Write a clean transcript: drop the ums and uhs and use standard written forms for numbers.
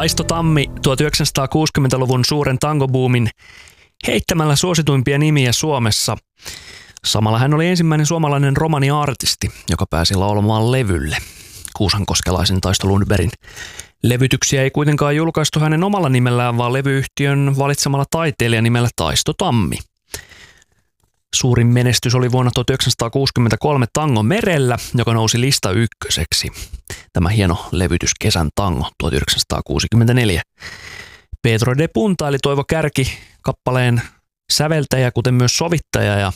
Taisto Tammi 1960-luvun suuren tangobuumin heittämällä suosituimpia nimiä Suomessa. Samalla hän oli ensimmäinen suomalainen romaniartisti, joka pääsi laulamaan levylle. Kuusankoskelaisen Taisto Lundbergin levytyksiä ei kuitenkaan julkaistu hänen omalla nimellään, vaan levyyhtiön valitsemalla taiteilijan nimellä Taisto Tammi. Suurin menestys oli vuonna 1963 Tango merellä, joka nousi lista ykköseksi. Tämä hieno levytys Kesän tango 1964. Pedro de Punta eli Toivo Kärki, kappaleen säveltäjä, kuten myös sovittaja, ja